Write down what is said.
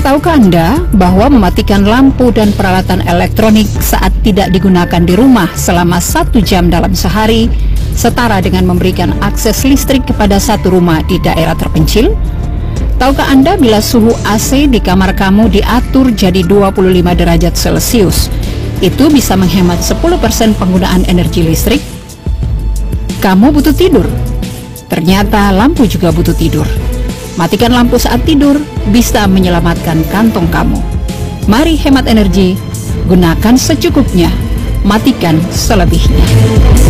Tahukah Anda bahwa mematikan lampu dan peralatan elektronik saat tidak digunakan di rumah selama 1 jam dalam sehari setara dengan memberikan akses listrik kepada satu rumah di daerah terpencil? Tahukah Anda bila suhu AC di kamar kamu diatur jadi 25 derajat Celcius, itu bisa menghemat 10% penggunaan energi listrik? Kamu butuh tidur? Ternyata lampu juga butuh tidur. Matikan lampu saat tidur bisa menyelamatkan kantong kamu. Mari hemat energi, gunakan secukupnya, matikan selebihnya.